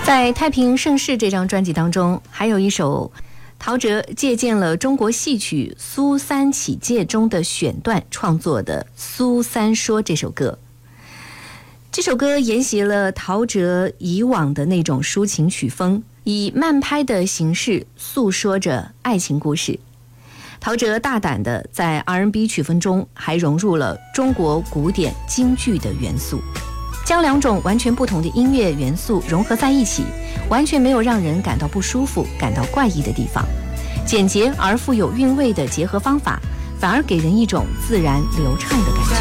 在《太平盛世》这张专辑当中，还有一首陶喆借鉴了中国戏曲《苏三起解》中的选段创作的《苏三说》这首歌。这首歌沿袭了陶喆以往的那种抒情曲风，以慢拍的形式诉说着爱情故事。陶喆大胆地在 R&B 曲风中还融入了中国古典京剧的元素，将两种完全不同的音乐元素融合在一起，完全没有让人感到不舒服、感到怪异的地方。简洁而富有韵味的结合方法，反而给人一种自然流畅的感觉。